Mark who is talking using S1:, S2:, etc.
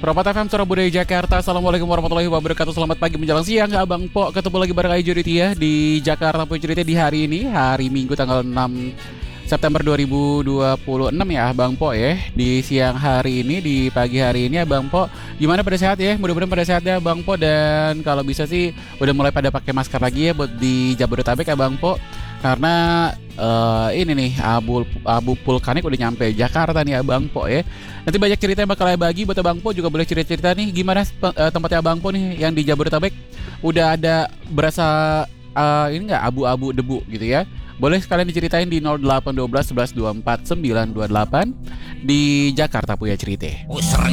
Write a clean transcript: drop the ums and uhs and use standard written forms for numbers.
S1: Perempat FM Surabaya Jakarta. Assalamualaikum warahmatullahi wabarakatuh. Selamat pagi menjelang siang Abang Po. Ketemu lagi bareng Ayu Juritia di Jakarta Punya Cerita di hari ini, hari Minggu tanggal 6 September 2026 ya Abang Po ya. Di siang hari ini, di pagi hari ini Abang Po, gimana, pada sehat ya? Mudah-mudahan pada sehat ya Abang Po. Dan kalau bisa sih udah mulai pada pakai masker lagi ya buat di Jabodetabek Abang Po. Karena ini nih abu vulkanik udah nyampe Jakarta nih Abang Po ya. Nanti banyak cerita yang bakal saya bagi buat Abang Po, juga boleh cerita-cerita nih gimana tempatnya Abang Po nih yang di Jabodetabek. Udah ada berasa ini nggak, abu-abu debu gitu ya. Boleh sekalian diceritain di 0812 11 24 928 di Jakarta Punya Cerita.
S2: Oh, sering